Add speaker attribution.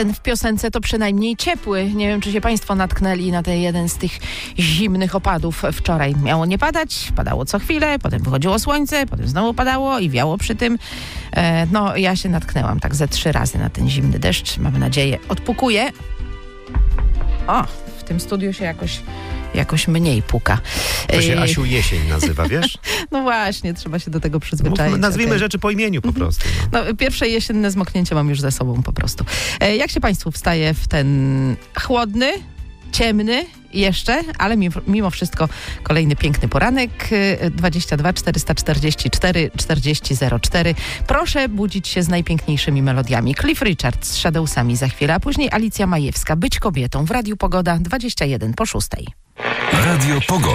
Speaker 1: ten w piosence to przynajmniej ciepły. Nie wiem, czy się państwo natknęli na ten jeden z tych zimnych opadów wczoraj. Miało nie padać, padało co chwilę, potem wychodziło słońce, potem znowu padało i wiało przy tym. No, ja się natknęłam tak ze 3 razy na ten zimny deszcz. Mamy nadzieję, odpukuje. O, w tym studiu się jakoś mniej puka.
Speaker 2: To się, Asiu, jesień nazywa, wiesz?
Speaker 1: No właśnie, trzeba się do tego przyzwyczaić.
Speaker 2: Nazwijmy rzeczy po imieniu po prostu.
Speaker 1: No, pierwsze jesienne zmoknięcie mam już za sobą po prostu. Jak się państwu wstaje w ten chłodny, ciemny jeszcze, ale mimo wszystko kolejny piękny poranek. 22 444 4004. Proszę budzić się z najpiękniejszymi melodiami. Cliff Richard z Shadowsami za chwilę, a później Alicja Majewska, Być kobietą w Radiu Pogoda 21 po 6.
Speaker 3: Radio Pogoda.